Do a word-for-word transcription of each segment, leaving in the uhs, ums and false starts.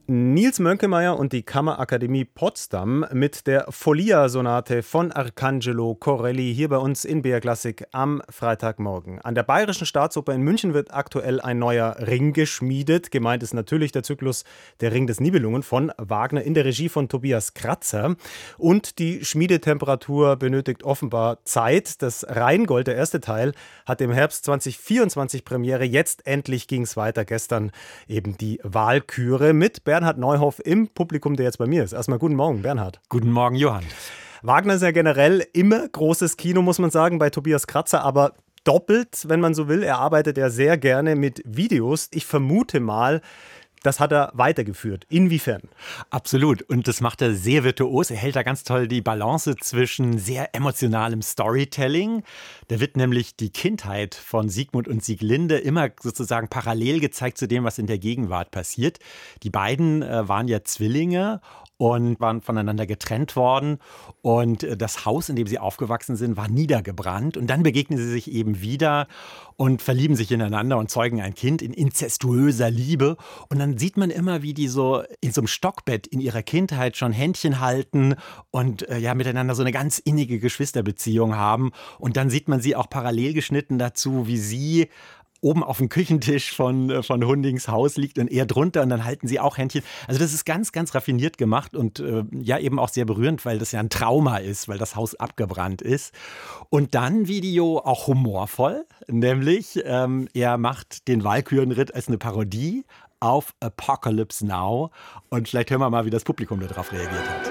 Nils Mönkemeyer und die Kammerakademie Potsdam mit der Folia-Sonate von Arcangelo Corelli hier bei uns in B R Klassik am Freitagmorgen. An der Bayerischen Staatsoper in München wird aktuell ein neuer Ring geschmiedet. Gemeint ist natürlich der Zyklus Der Ring des Nibelungen von Wagner in der Regie von Tobias Kratzer. Und die Schmiedetemperatur benötigt offenbar Zeit. Das Rheingold, der erste Teil, hat im Herbst zwanzig vierundzwanzig Premiere. Jetzt endlich ging es weiter. Gestern eben die Walküre mit Bernhard Neuhoff im Publikum, der jetzt bei mir ist. Erstmal guten Morgen, Bernhard. Guten Morgen, Johann. Wagner ist ja generell immer großes Kino, muss man sagen, bei Tobias Kratzer, aber doppelt, wenn man so will. Er arbeitet ja sehr gerne mit Videos. Ich vermute mal, das hat er weitergeführt. Inwiefern? Absolut. Und das macht er sehr virtuos. Er hält da ganz toll die Balance zwischen sehr emotionalem Storytelling. Da wird nämlich die Kindheit von Siegmund und Sieglinde immer sozusagen parallel gezeigt zu dem, was in der Gegenwart passiert. Die beiden äh, waren ja Zwillinge und waren voneinander getrennt worden. Und das Haus, in dem sie aufgewachsen sind, war niedergebrannt. Und dann begegnen sie sich eben wieder und verlieben sich ineinander und zeugen ein Kind in inzestuöser Liebe. Und dann sieht man immer, wie die so in so einem Stockbett in ihrer Kindheit schon Händchen halten und äh, ja miteinander so eine ganz innige Geschwisterbeziehung haben. Und dann sieht man sie auch parallel geschnitten dazu, wie sie oben auf dem Küchentisch von, von Hundings Haus liegt und er drunter und dann halten sie auch Händchen. Also das ist ganz, ganz raffiniert gemacht und äh, ja eben auch sehr berührend, weil das ja ein Trauma ist, weil das Haus abgebrannt ist. Und dann Video auch humorvoll, nämlich ähm, er macht den Walkürenritt als eine Parodie auf Apocalypse Now und vielleicht hören wir mal, wie das Publikum darauf reagiert hat.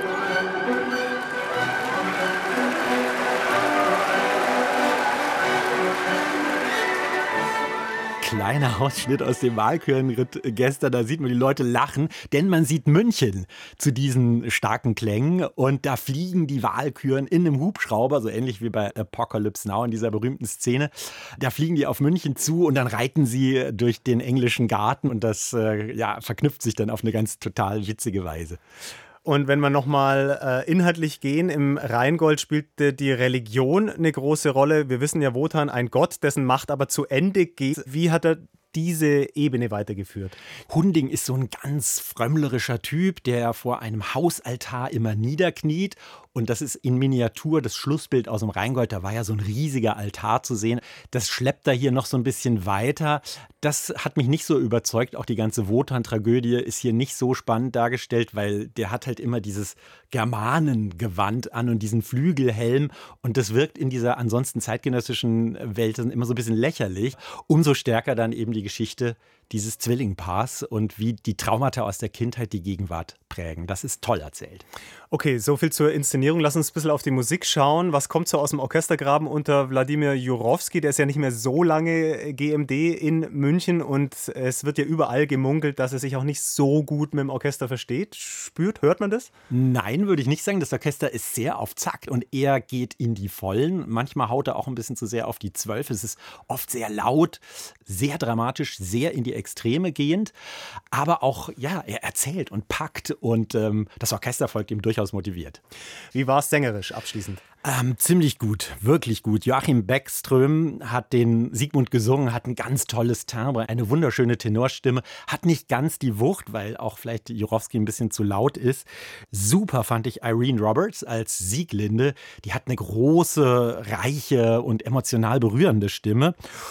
Kleiner Ausschnitt aus dem Walkürenritt gestern, da sieht man die Leute lachen, denn man sieht München zu diesen starken Klängen und da fliegen die Walküren in einem Hubschrauber, so ähnlich wie bei Apocalypse Now in dieser berühmten Szene. Da fliegen die auf München zu und dann reiten sie durch den englischen Garten und das äh, ja, verknüpft sich dann auf eine ganz total witzige Weise. Und wenn wir nochmal äh, inhaltlich gehen, im Rheingold spielte die Religion eine große Rolle. Wir wissen ja, Wotan, ein Gott, dessen Macht aber zu Ende geht. Wie hat er diese Ebene weitergeführt? Hunding ist so ein ganz frömmlerischer Typ, der vor einem Hausaltar immer niederkniet. Und das ist in Miniatur das Schlussbild aus dem Rheingold. Da war ja so ein riesiger Altar zu sehen. Das schleppt er hier noch so ein bisschen weiter. Das hat mich nicht so überzeugt. Auch die ganze Wotan-Tragödie ist hier nicht so spannend dargestellt, weil der hat halt immer dieses Germanengewand an und diesen Flügelhelm. Und das wirkt in dieser ansonsten zeitgenössischen Welt immer so ein bisschen lächerlich. Umso stärker dann eben die Geschichte dieses Zwillingpaars und wie die Traumata aus der Kindheit die Gegenwart prägen. Das ist toll erzählt. Okay, so viel zur Inszenierung. Lass uns ein bisschen auf die Musik schauen. Was kommt so aus dem Orchestergraben unter Wladimir Jurowski? Der ist ja nicht mehr so lange G M D in München und es wird ja überall gemunkelt, dass er sich auch nicht so gut mit dem Orchester versteht. Spürt, hört man das? Nein, würde ich nicht sagen. Das Orchester ist sehr auf Zack und er geht in die Vollen. Manchmal haut er auch ein bisschen zu sehr auf die Zwölf. Es ist oft sehr laut, sehr dramatisch, sehr in die Extreme gehend. Aber auch, ja, er erzählt und packt und ähm, das Orchester folgt ihm durchaus motiviert. Wie war es sängerisch abschließend? Ähm, ziemlich gut, wirklich gut. Joachim Beckström hat den Siegmund gesungen, hat ein ganz tolles Timbre, eine wunderschöne Tenorstimme, hat nicht ganz die Wucht, weil auch vielleicht Jurowski ein bisschen zu laut ist. Super fand ich Irene Roberts als Sieglinde. Die hat eine große, reiche und emotional berührende Stimme.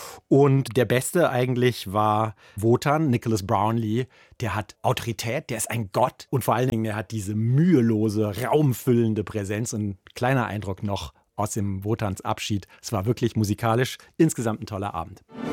Und der Beste eigentlich war Wotan, Nicholas Brownlee. Der hat Autorität, der ist ein Gott und vor allen Dingen, der hat diese mühelose, raumfüllende Präsenz. Und ein kleiner Eindruck noch aus dem Wotans Abschied. Es war wirklich musikalisch insgesamt ein toller Abend.